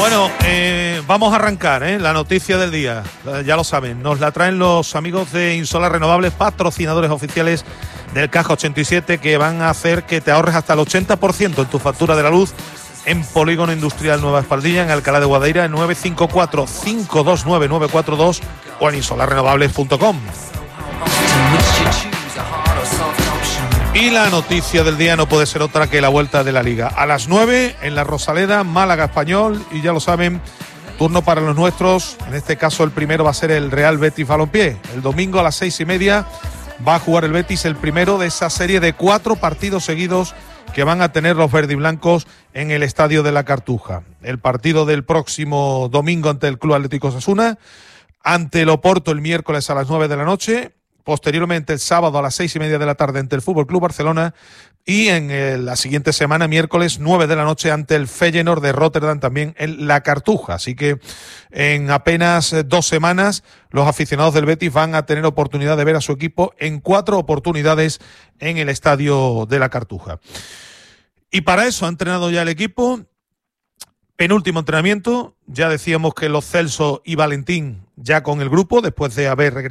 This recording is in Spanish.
Bueno, vamos a arrancar, la noticia del día. Ya lo saben, nos la traen los amigos de Insolar Renovables, patrocinadores oficiales del Caja 87, que van a hacer que te ahorres hasta el 80% en tu factura de la luz en Polígono Industrial Nueva Espaldilla, en Alcalá de Guadaira, en 954-529-942 o en insolarrenovables.com. Y la noticia del día no puede ser otra que la vuelta de la Liga. A las 9 en la Rosaleda, Málaga Español, y ya lo saben, turno para los nuestros. En este caso el primero va a ser el Real Betis Balompié. El domingo a las 6:30 va a jugar el Betis el primero de esa serie de 4 partidos seguidos que van a tener los verdiblancos en el Estadio de la Cartuja. El partido del próximo domingo ante el Club Atlético Osasuna, ante el Oporto el miércoles a las 9 de la noche, posteriormente el sábado a las 6:30 de la tarde ante el Fútbol Club Barcelona, y en la siguiente semana, miércoles 9 de la noche ante el Feyenoord de Rotterdam, también en la Cartuja. Así que en apenas 2 semanas los aficionados del Betis van a tener oportunidad de ver a su equipo en 4 oportunidades en el Estadio de la Cartuja. Y para eso ha entrenado ya el equipo. Penúltimo entrenamiento, ya decíamos que Lo Celso y Valentín ya con el grupo, después de haber regresado